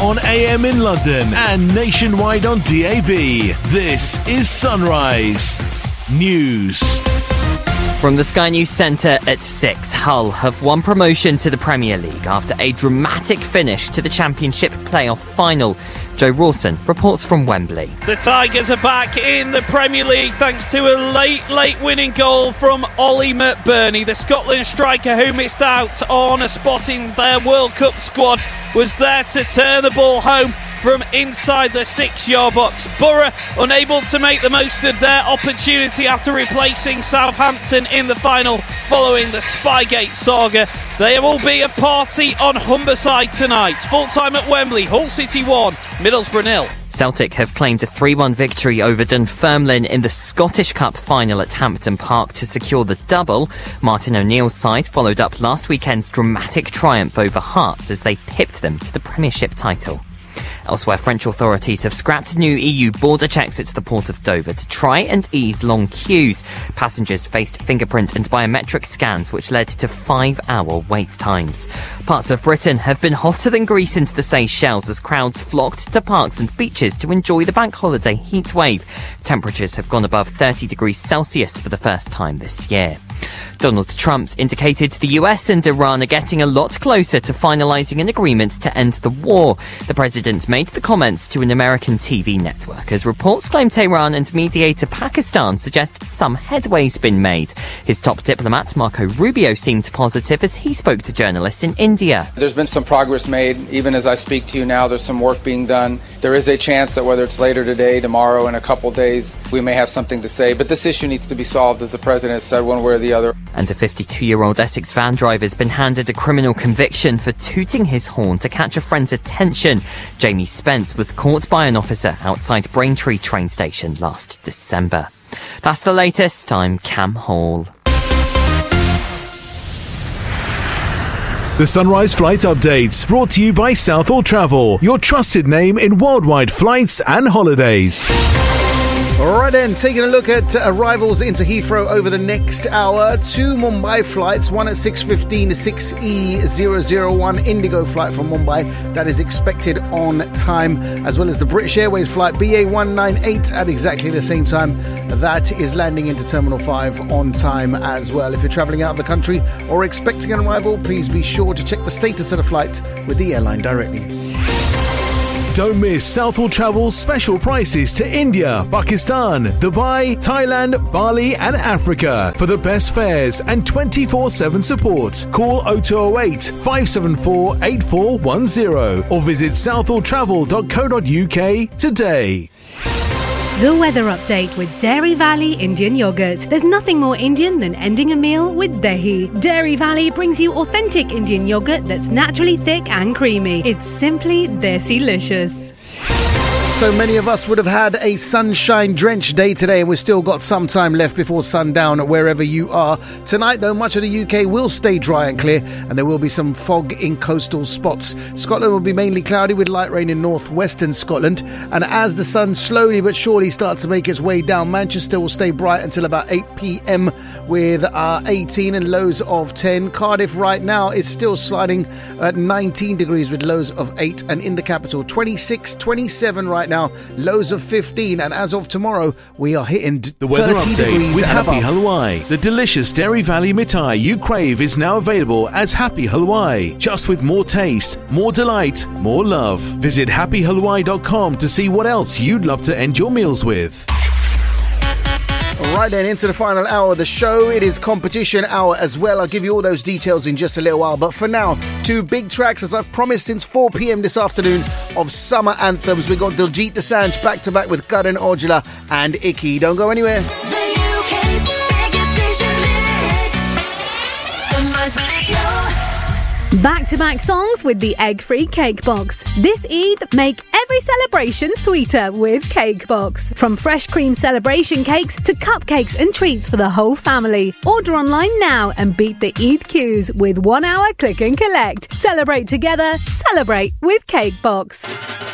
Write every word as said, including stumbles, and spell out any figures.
on A M in London and nationwide on D A B. This is Sunrise News. From the Sky News Centre at six, Hull have won promotion to the Premier League after a dramatic finish to the Championship playoff final. Joe Rawson reports from Wembley. The Tigers are back in the Premier League thanks to a late, late winning goal from Ollie McBurney. The Scotland striker who missed out on a spot in their World Cup squad was there to turn the ball home from inside the six-yard box. Borough unable to make the most of their opportunity after replacing Southampton in the final following the Spygate saga. There will be a party on Humberside tonight. Full time at Wembley, Hull City one, Middlesbrough nil. Celtic have claimed a three one victory over Dunfermline in the Scottish Cup final at Hampden Park to secure the double. Martin O'Neill's side followed up last weekend's dramatic triumph over Hearts as they pipped them to the Premiership title. Elsewhere, French authorities have scrapped new E U border checks at the port of Dover to try and ease long queues. Passengers faced fingerprint and biometric scans, which led to five-hour wait times. Parts of Britain have been hotter than Greece and the Seychelles as crowds flocked to parks and beaches to enjoy the bank holiday heatwave. Temperatures have gone above thirty degrees Celsius for the first time this year. Donald Trump's indicated the U S and Iran are getting a lot closer to finalising an agreement to end the war. The president made the comments to an American T V network as reports claim Tehran and mediator Pakistan suggest some headway's been made. His top diplomat, Marco Rubio, seemed positive as he spoke to journalists in India. There's been some progress made. Even as I speak to you now, there's some work being done. There is a chance that whether it's later today, tomorrow, in a couple days, we may have something to say. But this issue needs to be solved, as the president has said, one way or the other. And a fifty-two-year-old Essex van driver has been handed a criminal conviction for tooting his horn to catch a friend's attention. Jamie Spence was caught by an officer outside Braintree train station last December. That's the latest. I'm Cam Hall. The Sunrise Flight Updates, brought to you by Southall Travel, your trusted name in worldwide flights and holidays. Right then, taking a look at arrivals into Heathrow over the next hour. Two Mumbai flights, one at six fifteen, the six E zero zero one Indigo flight from Mumbai that is expected on time, as well as the British Airways flight B A one ninety-eight at exactly the same time. That is landing into Terminal five on time as well. If you're travelling out of the country or expecting an arrival, please be sure to check the status of the flight with the airline directly. Don't miss Southall Travel's special prices to India, Pakistan, Dubai, Thailand, Bali and Africa. For the best fares and twenty-four seven support, call oh two oh eight, five seven four, eight four one oh or visit southall travel dot co dot uk today. The weather update with Dairy Valley Indian Yogurt. There's nothing more Indian than ending a meal with dahi. Dairy Valley brings you authentic Indian yogurt that's naturally thick and creamy. It's simply desi-licious. So many of us would have had a sunshine-drenched day today, and we've still got some time left before sundown wherever you are. Tonight, though, much of the U K will stay dry and clear, and there will be some fog in coastal spots. Scotland will be mainly cloudy with light rain in northwestern Scotland, and as the sun slowly but surely starts to make its way down, Manchester will stay bright until about eight p.m. with uh, eighteen and lows of ten. Cardiff right now is still sliding at nineteen degrees with lows of eight, and in the capital, twenty-six, twenty-seven right now. Now, lows of fifteen, and as of tomorrow, we are hitting the weather thirty update degrees with and Happy above. Halwai. The delicious Dairy Valley Mithai you crave is now available as Happy Halwai, just with more taste, more delight, more love. Visit happy halwai dot com to see what else you'd love to end your meals with. Right then, into the final hour of the show. It is competition hour as well. I'll give you all those details in just a little while. But for now, two big tracks, as I've promised since four p.m. this afternoon, of summer anthems. We got Diljit Dosanjh back to back with Karan Aujla and Icky. Don't go anywhere. The U K's biggest station mix. Sunrise Radio. Back-to-back songs with the egg-free Cake Box. This Eid, make every celebration sweeter with Cake Box. From fresh cream celebration cakes to cupcakes and treats for the whole family. Order online now and beat the Eid queues with one hour click and collect. Celebrate together, celebrate with Cake Box.